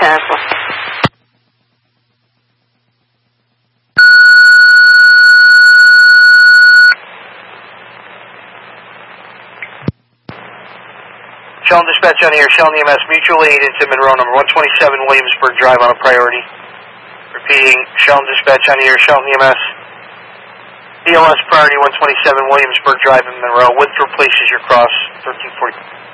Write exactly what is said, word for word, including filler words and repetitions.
Castle. Sheldon Dispatch on here, Sheldon E M S, mutual aid into Monroe, number one twenty-seven Williamsburg Drive on a priority. Repeating, Sheldon Dispatch on here, Sheldon E M S, B L S priority one twenty-seven Williamsburg Drive in Monroe. Winthrop places your cross, thirteen forty.